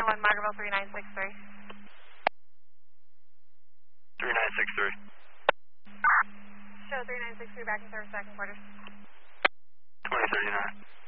1, Margaretville 3963. 3963. Show 3963 back in service, second quarters. 2039.